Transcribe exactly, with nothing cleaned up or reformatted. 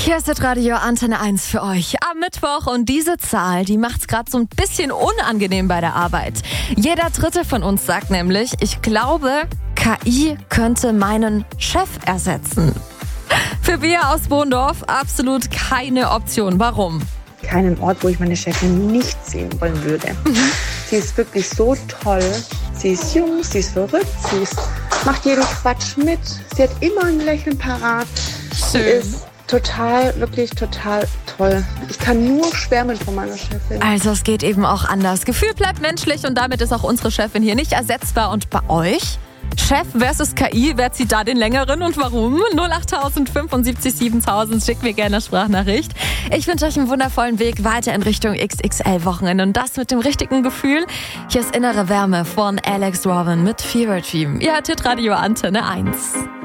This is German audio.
Hier ist das Radio Antenne eins für euch am Mittwoch und diese Zahl, die macht's gerade so ein bisschen unangenehm bei der Arbeit. Jeder Dritte von uns sagt nämlich, ich glaube, K I könnte meinen Chef ersetzen. Für Bea aus Bohndorf absolut keine Option. Warum? Keinen Ort, wo ich meine Chefin nicht sehen wollen würde. Mhm. Sie ist wirklich so toll. Sie ist jung, sie ist verrückt, sie ist, macht jeden Quatsch mit. Sie hat immer ein Lächeln parat. Schön. Sie ist total, wirklich total toll. Ich kann nur schwärmen von meiner Chefin. Also es geht eben auch anders. Gefühl bleibt menschlich und damit ist auch unsere Chefin hier nicht ersetzbar. Und bei euch? Chef versus K I, wer zieht da den längeren und warum? null acht fünfundsiebzig siebentausend, schickt mir gerne eine Sprachnachricht. Ich wünsche euch einen wundervollen Weg weiter in Richtung X X L-Wochenende und das mit dem richtigen Gefühl. Hier ist Innere Wärme von Alex Robin mit Fever Dream. Ihr hört Radio Antenne eins.